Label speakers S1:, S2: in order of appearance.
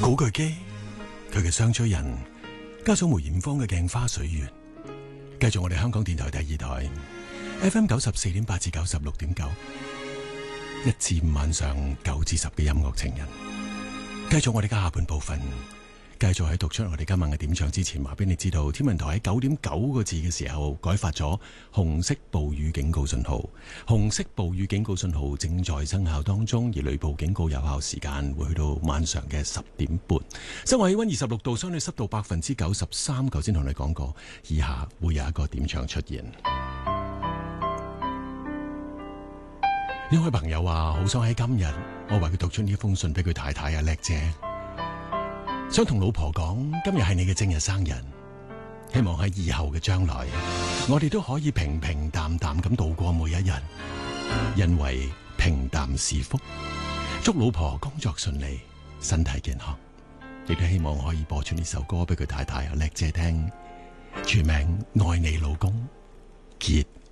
S1: 古巨基，佢嘅雙追人，加上梅艷芳嘅鏡花水月，繼續我哋香港電台第二台 FM 94.8至96.9，一至五晚上9至10嘅音樂情人，繼續我哋嘅下半部分。繼續喺讀出我哋今晚嘅點唱之前，話俾你知道，天文台喺9.9個字嘅時候改發咗紅色暴雨警告信號，紅色暴雨警告信號正在生效當中，而雷暴警告有效時間會去到晚上嘅10點半。室外氣溫26度，相對濕度93%。頭先同你講過，以下會有一個點唱出現。呢位朋友話好想喺今日，我為佢讀出呢封信俾佢太太阿叻姐。想同老婆講，今日係你嘅正日生日，希望喺以後嘅將來，我哋都可以平平淡淡咁度過每一日，因為平淡是福。祝老婆工作順利，身體健康，亦都希望可以播出呢首歌俾佢太太阿叻姐聽，全名愛你老公傑。